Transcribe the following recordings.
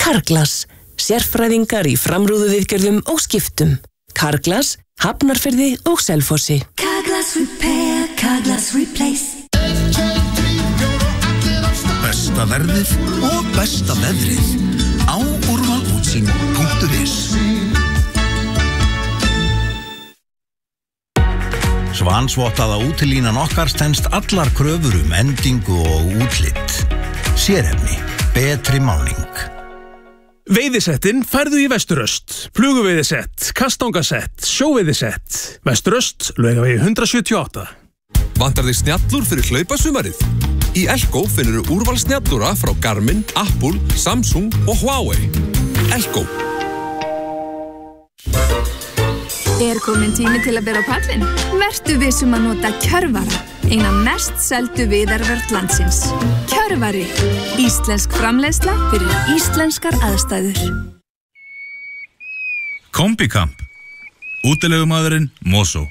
Carglass, sérfræðingar í framrúðuviðgerðum og skiptum. Carglass, Hafnarfirði og Selfossi. Carglass Repair, Carglass Replace. Besta verðið og besta veðrið á úrvalútsýn.is. Svansvottaða útilínan okkar stenst allar kröfur endingu og útlit. Sérefni, betri málning. Veiðisettin færðu í Vesturöst. Fluguveiðisett, kastangasett, sjóveiðisett. Vesturöst, Laugavegi 178. Vantar þig snjallur fyrir hlaupasumarið? Í Elko finnur úrval snjallúra frá Garmin, Apple, Samsung og Huawei. Elko. Komin tími til að bera á pallinn? Vertu vissum að nota Kjörvara, eina mest seldu viðarvörn landsins. Kjörvari, íslensk framleiðsla fyrir íslenskar aðstæður. Kombikamp, útilegumaðurinn Mosó.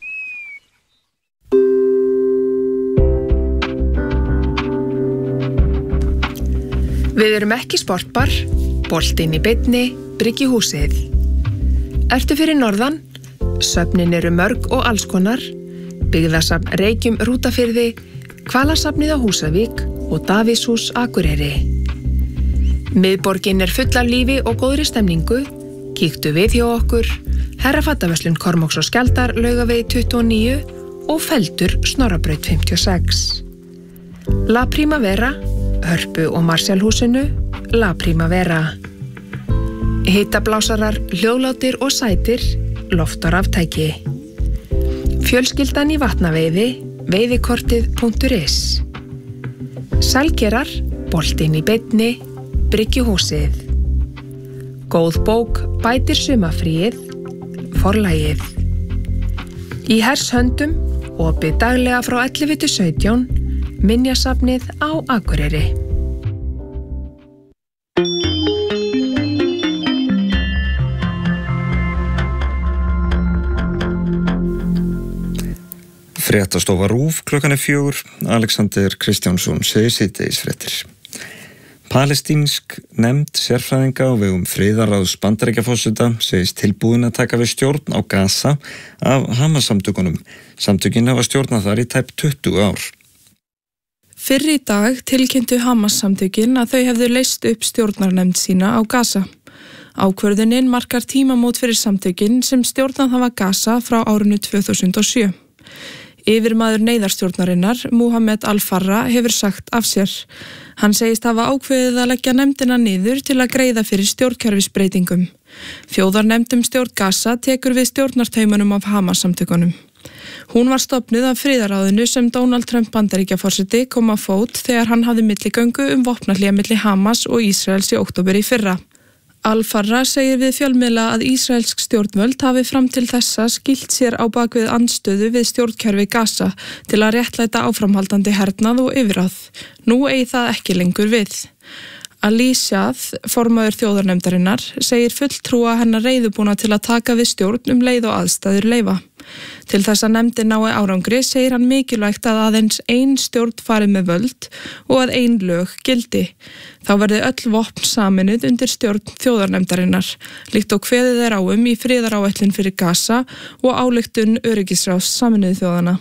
Við erum ekki sportbar, boltinn í beinni, Bryggjuhúsið. Ertu fyrir norðan? Söfnin eru mörg og allskonar. Byggðasafn Reykjum Rútafirði, Hvalasafnið á Húsavík og Davíðshús Akureyri. Miðborgin er full af lífi og góðri stemningu. Kíktu við hjá okkur, Herrafattaverslun Kormáks og Skjaldar, Laugavegi 29 og Feldur, Snorrabraut 56. La Primavera, Hörpu og Marshallhúsinu, La Primavera. Hitablásarar, hljóðlátir og sætir, loftaraftæki. Fjölskyldan í Vatnaveiði, veiðikortið.is. Sælkerar, boltinn í beinni, Bryggjuhúsið. Góð bók bætir sumarfríið, Forlagið. Í Hershöndum, opið daglega frá 11 til 17, Minjasafnið á Akureyri. Fréttastofa RÚV, klukkan 4, Alexander Kristjánsson segir síðdegisfréttir. Palestínsk nefnd sérfræðinga á vegum friðarráðs Bandaríkjaforseta segist tilbúin að taka við stjórn á Gaza af Hamas-samtökunum. Samtökin hafa stjórnað þar í tæp 20 ár. Fyrr í dag tilkynntu Hamas-samtökin að þau hefðu leyst upp stjórnarnefnd sína á Gaza. Ákvörðunin markar tímamót fyrir samtökin sem stjórnað hafa Gaza frá árinu 2007. Yfirmaður neyðarstjórnarinnar, Mohamed Al-Farra, hefur sagt af sér. Hann segist hafa ákveðið að leggja nefndina niður til að greiða fyrir stjórnkerfisbreytingum. Þjóðarnefnd stjórn Gaza tekur við stjórnartaumunum af Hamas-samtökunum. Hún var stofnuð af friðarráðinu sem Donald Trump Bandaríkjaforseti kom á fót þegar hann hafði milligöngu vopnahlé milli Hamas og Ísraels í október í fyrra. Al-Farra segir við fjölmiðla að ísraelsk stjórnvöld hafi fram til þessa skýlt sér á bakvið andstöðu við stjórnkerfi Gaza til að réttlæta áframhaldandi hernað og yfirráð. Nú eigi það ekki lengur við. Ali Shah, formaður þjóðarnefndarinnar, segir fulltrúa hennar reiðubúna til að taka við stjórn leið og aðstæður leyfa. Til þess að nefndin nái árangri segir hann mikilvægt að aðeins ein stjórn fari með völd og að ein lög gildi. Þá verði öll vopn saminuð undir stjórn þjóðarnefndarinnar, líkt og kveðið er á í friðaráætlun fyrir Gaza og ályktun öryggisráðs Sameinuðu þjóðanna.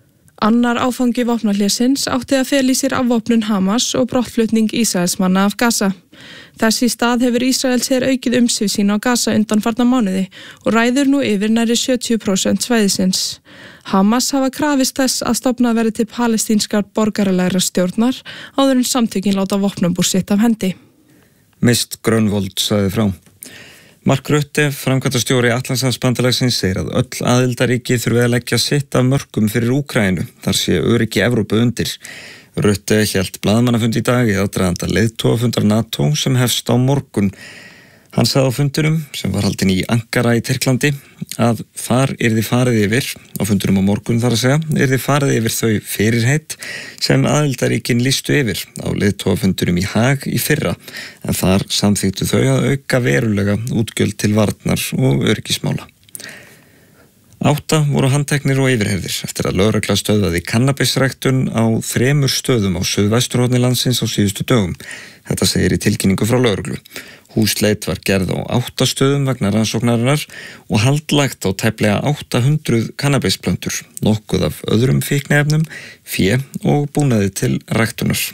Annar áfangi vopnahlésins átti að fela í sér afvopnun Hamas og brottflutning Ísraelsmanna af Gaza. Þess í stað hefur Ísraels her aukið umsvif sín á Gaza undanfarna mánuði og ræður nú yfir nærri 70% svæðisins. Hamas hafa krafist þess að stofnað verði til palestínskar borgaralegra stjórnar áður en samtökin láta vopnabúr sitt af hendi. Mist Grönvold sagði frá. Mark Rutte, framkvæmdastjóri Atlantshafsbandalagsins, segir að öll aðildarríki þurfi að leggja sitt af mörkum fyrir Úkraínu, þar sé öryggi Evrópu undir. Rutte hélt blaðamannafund í dag í aðdraganda leiðtogafundar NATO sem hefst á morgun. Hann sagði á fundinum, sem var haldinn í Ankara í Tyrklandi, að þar yrði farið yfir, á fundinum á morgun þar að segja, yrði farið yfir þau fyrirheit sem aðildarríkin lýstu yfir á leiðtogafundinum í Haag í fyrra, en þar samþykktu þau að auka verulega útgjöld til varnar og öryggismála. 8 voru handteknir og yfirheyrðir eftir að lögregla stöðvaði kannabisræktun á 3 stöðum á suðvesturhorni landsins á síðustu dögum. Þetta segir í tilkynningu frá lögreglu. Húsleit var gerð á 8 stöðum vegna rannsóknarinnar og haldlagt á tæplega 800 kannabisplöntur, nokkuð af öðrum fíkniefnum, fé og búnaði til ræktunar.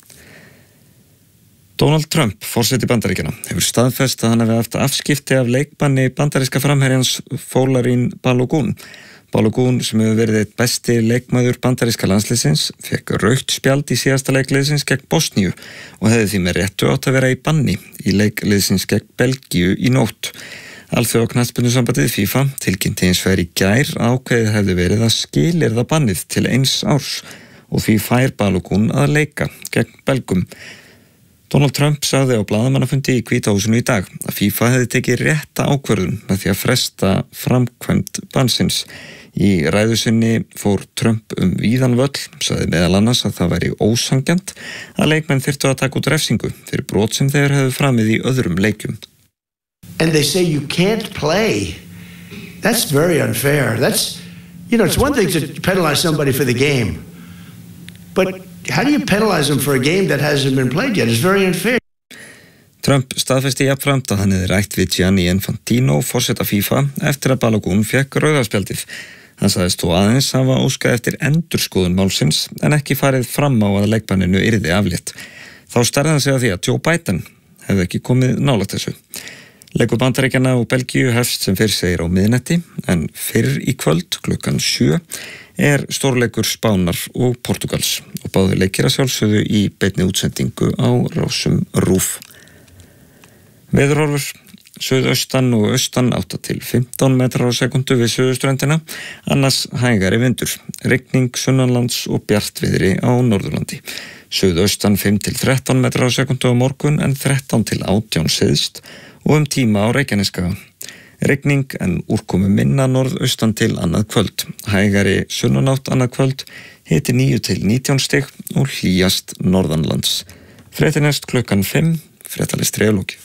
Donald Trump, forseti Bandaríkjanna, hefur staðfest að hann hafi haft afskipti af leikbanni bandaríska framherjans Folarin Balogun. Balogun, sem hefur verið eitt besti leikmaður bandaríska landsliðsins, fekk rautt spjald í síðasta leikliðsins gegn Bosníu og hefði því með réttu átt að vera í banni í leikliðsins gegn Belgíu í nótt. Alþjóða knattspyrnusambandið FIFA tilkynnti hins vegar í gær ákveðið hefði verið að skilyrða bannið til 1 árs og því fær Balogun að leika gegn Belgum. Donald Trump sagði á blaðamannafundi í Hvíta húsinu í dag að FIFA hefði tekið rétta ákvörðun með því að fresta framkvæmd bannsins. Í ræðu sinni fór Trump víðan völl, sagði meðal annars að það væri ósanngjarnt að leikmenn þyrftu að taka út refsingu fyrir brot sem þeir hefðu framið í öðrum leikjum. And they say you can't play. That's very unfair. That's, it's one thing to penalize somebody for the game. But how do you penalize them for a game that hasn't been played yet? It's very unfair. Trump staðfesti jafnframt að hann hefði rætt við Gianni Infantino, forseta FIFA, eftir að Balogun fékk rauðaspjaldið. Hann sagðist þó aðeins hafa óskað eftir endurskoðun málsins en ekki farið fram á að leikbanninu yrði aflétt. Þá stærði hann sig að því að Joe Biden hefði ekki komið nálægt þessu. Leikur Bandaríkjanna og Belgíu hefst sem fyrr segir á miðnætti en fyrr í kvöld klukkan 7 stórleikur Spánar og Portugals og báðir leikir að sjálfsögðu í beinni útsendingu á rásum RÚV. Veðurhorfur, suðaustan og austan 8 til 15 metrar á sekundu við suðurströndina, annars hægari vindur, rigning sunnanlands og bjartviðri á Norðurlandi. Suðaustan 5 til 13 metrar á sekundu á morgun en 13 til 18 syðst og tíma á Reykjanesskaga. Rigning en úrkomu minna norðaustan til annað kvöld. Hægari sunnanátt annað kvöld, hiti 9 til 19 stig og hlýjast norðanlands. Fréttir næst klukkan 5, fréttalist lokið.